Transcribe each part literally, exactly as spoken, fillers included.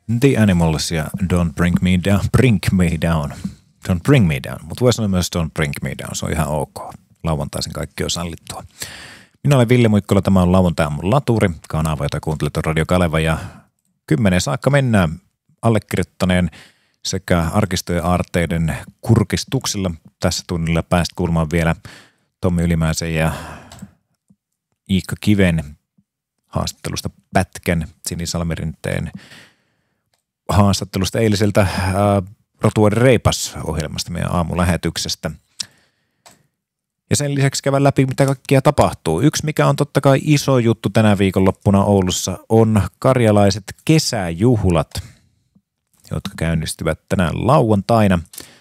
The Animals ja Don't Bring Me Down. Bring Me Down. Don't Bring Me Down. Mutta voi sanoa myös Don't Bring Me Down. Se on ihan ok. Lauantaisin kaikki on sallittua. Minä olen Ville Muikkola. Tämä on Lauantai-aamun laturi. Kanava, jota kuuntelet on Radio Kaleva. Ja kymmenen saakka mennään allekirjoittaneen sekä arkistojen aarteiden kurkistuksilla. Tässä tunnilla päästä kuulemaan vielä Tommi Ylimäisen ja Iikka Kiven haastattelusta pätkän Sinisalmerinteen haastattelusta eiliseltä ää, Rotuaiden reipas-ohjelmasta meidän aamulähetyksestä. Ja sen lisäksi käydään läpi, mitä kaikkia tapahtuu. Yksi, mikä on totta kai iso juttu tänä viikonloppuna Oulussa, on karjalaiset kesäjuhlat, jotka käynnistyvät tänään lauantaina.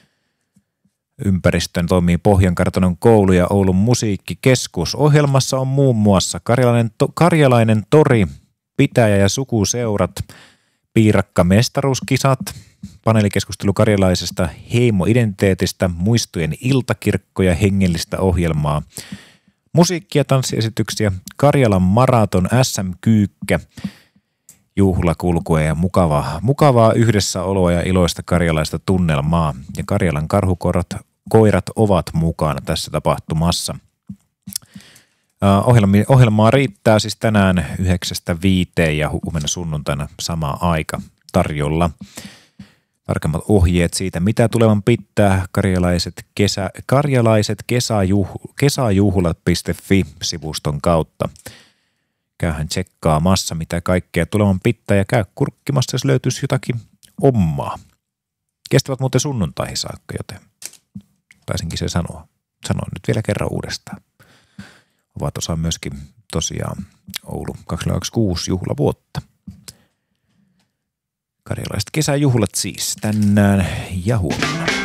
Ympäristön toimii Pohjankartanon koulu ja Oulun musiikkikeskus. Ohjelmassa on muun muassa Karjalainen, to, Karjalainen tori, pitäjä ja sukuseurat, piirakkamestaruuskisat, paneelikeskustelu karjalaisesta heimoidentiteetistä, muistojen iltakirkko ja hengellistä ohjelmaa, musiikkia, tanssiesityksiä, Karjalan maraton, S M-kyykkä, juhlakulkua ja mukavaa, mukavaa yhdessäoloa ja iloista karjalaista tunnelmaa. Ja Karjalan karhukoirat koirat ovat mukana tässä tapahtumassa. Ohjelma, ohjelmaa riittää siis tänään yhdeksästä viiteen ja huomenna sunnuntaina sama aika tarjolla. Tarkemmat ohjeet siitä, mitä tulevan pitää karjalaiset, kesä, karjalaiset kesäjuh, kesäjuhlat piste fi-sivuston kautta. Käyhän tsekkaamassa, mitä kaikkea tulevan pitää ja käy kurkkimassa, jos löytyisi jotakin omaa. Kestävät muuten sunnuntaihin saakka, joten taisinkin se sanoa. Sanon nyt vielä kerran uudestaan. Ovat osa myöskin tosiaan Oulu kaksituhattakaksikymmentäkuusi juhlavuotta. Karjalaiset kesäjuhlat siis tänään ja huomenna.